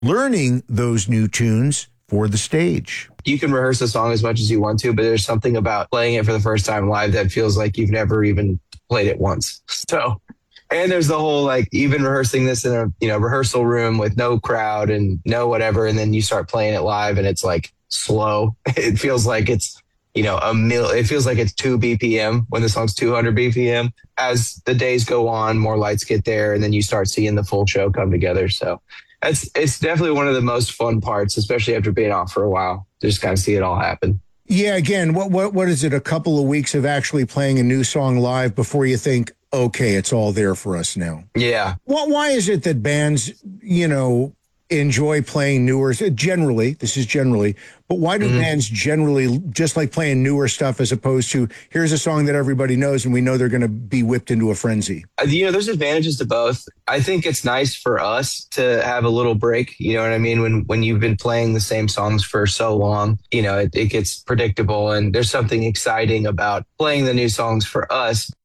learning those new tunes for the stage. You can rehearse a song as much as you want to, but there's something about playing it for the first time live that feels like you've never even played it once. So, and there's the whole, like, even rehearsing this in a, rehearsal room with no crowd and no whatever. And then you start playing it live and it's like slow. It feels like it's, it feels like it's 2 BPM when the song's 200 BPM. As the days go on, more lights get there and then you start seeing the full show come together. So it's definitely one of the most fun parts, especially after being off for a while. Just kind of see it all happen. Yeah, again, what is it? A couple of weeks of actually playing a new song live before you think, okay, it's all there for us now. Yeah. Why is it that bands, enjoy playing newer, generally, this is generally, but why do bands generally just like playing newer stuff as opposed to here's a song that everybody knows and we know they're going to be whipped into a frenzy? There's advantages to both. I think it's nice for us to have a little break. You know what I mean? When you've been playing the same songs for so long, it gets predictable and there's something exciting about playing the new songs for us.